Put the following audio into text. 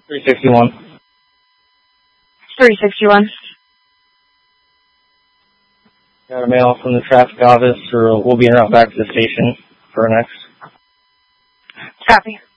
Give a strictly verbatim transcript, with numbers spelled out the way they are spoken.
three sixty-one. three sixty-one. Got a mail from the traffic office, or we'll be en route back to the station for our next. Copy.